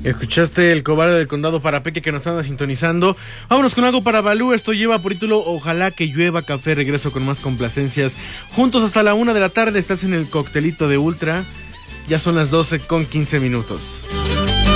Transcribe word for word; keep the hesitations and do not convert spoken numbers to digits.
Escuchaste el cobarde del condado para Peque que nos están sintonizando. Vámonos con algo para Balú. Esto lleva por título Ojalá que llueva café. Regreso con más complacencias. Juntos hasta la una de la tarde. Estás en el coctelito de Ultra. Ya son las doce con quince minutos.